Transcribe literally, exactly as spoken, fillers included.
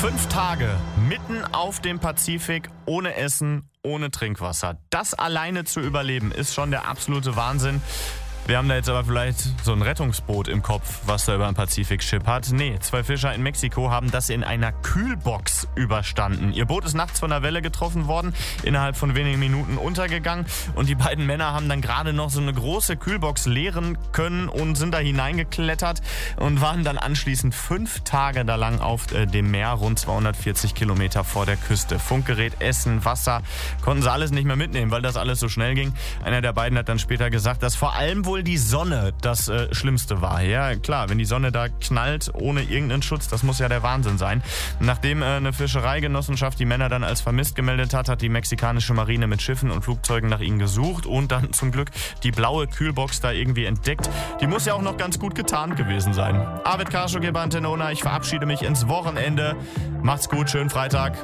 Fünf Tage mitten auf dem Pazifik, ohne Essen, ohne Trinkwasser. Das alleine zu überleben, ist schon der absolute Wahnsinn. Wir haben da jetzt aber vielleicht so ein Rettungsboot im Kopf, was da über den Pazifik schippert. Nee, zwei Fischer in Mexiko haben das in einer Kühlbox überstanden. Ihr Boot ist nachts von der Welle getroffen worden, innerhalb von wenigen Minuten untergegangen. Und die beiden Männer haben dann gerade noch so eine große Kühlbox leeren können und sind da hineingeklettert und waren dann anschließend fünf Tage da lang auf äh, dem Meer, rund zweihundertvierzig Kilometer vor der Küste. Funkgerät, Essen, Wasser, konnten sie alles nicht mehr mitnehmen, weil das alles so schnell ging. Einer der beiden hat dann später gesagt, dass vor allem wohl die Sonne das äh, Schlimmste war. Ja, klar, wenn die Sonne da knallt ohne irgendeinen Schutz, das muss ja der Wahnsinn sein. Nachdem äh, eine Fischereigenossenschaft die Männer dann als vermisst gemeldet hat, hat die mexikanische Marine mit Schiffen und Flugzeugen nach ihnen gesucht und dann zum Glück die blaue Kühlbox da irgendwie entdeckt. Die muss ja auch noch ganz gut getarnt gewesen sein. Arvid Karschuk, Antenne Unna, ich verabschiede mich ins Wochenende. Macht's gut, schönen Freitag.